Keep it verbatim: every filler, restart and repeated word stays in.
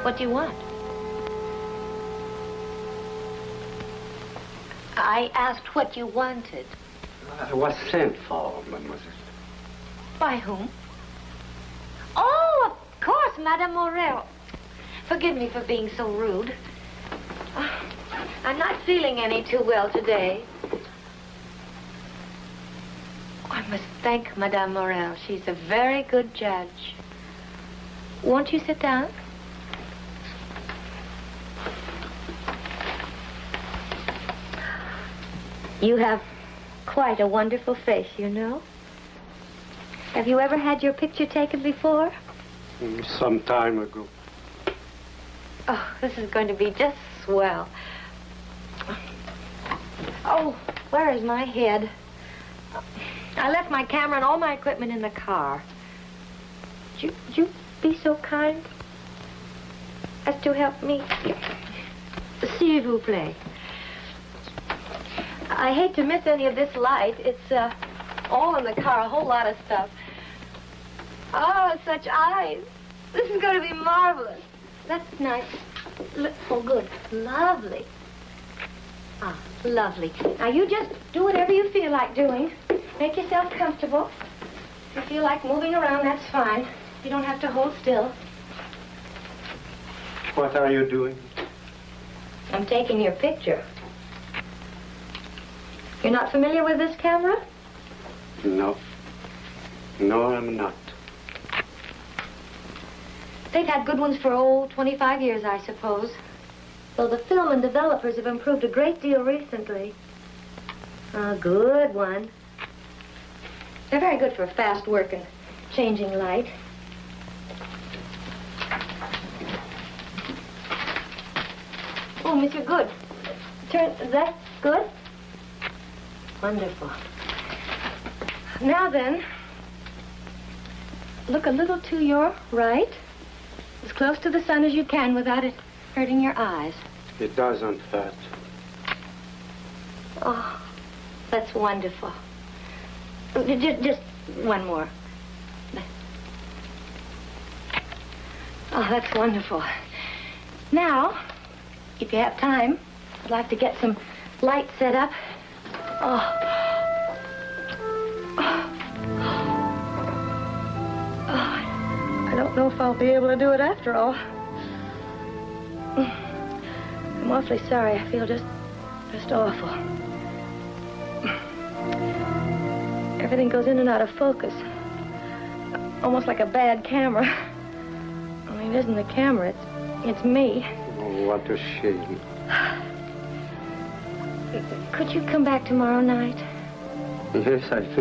What do you want? I asked what you wanted. I was sent for, mademoiselle. By whom? Oh, of course, Madame Morel. Forgive me for being so rude. Uh, I'm not feeling any too well today. I must thank Madame Morel. She's a very good judge. Won't you sit down? You have quite a wonderful face, you know. Have you ever had your picture taken before? Some time ago. Oh, this is going to be just swell. Oh, where is my head? I left my camera and all my equipment in the car. Would you, would you be so kind as to help me? S'il vous plaît. I hate to miss any of this light. It's uh, all in the car, a whole lot of stuff. Oh, such eyes. This is going to be marvelous. That's nice. Look, oh, good. Lovely. Ah, lovely. Now, you just do whatever you feel like doing. Make yourself comfortable. If you feel like moving around, that's fine. You don't have to hold still. What are you doing? I'm taking your picture. You're not familiar with this camera? No. No, I'm not. They've had good ones for, oh, twenty-five years, I suppose. Though the film and developers have improved a great deal recently. A good one. They're very good for fast work and changing light. Oh, Monsieur Good. Turn, is that good? Wonderful. Now then, look a little to your right. As close to the sun as you can without it hurting your eyes. It doesn't hurt. Oh, that's wonderful. Just, just one more. Oh, that's wonderful. Now, if you have time, I'd like to get some light set up. Oh. Oh. Oh. I don't know if I'll be able to do it after all. I'm awfully sorry. I feel just, just awful. Everything goes in and out of focus. Almost like a bad camera. Only it isn't the camera, it's, it's me. Oh, what a shame. Could you come back tomorrow night? Yes, I think.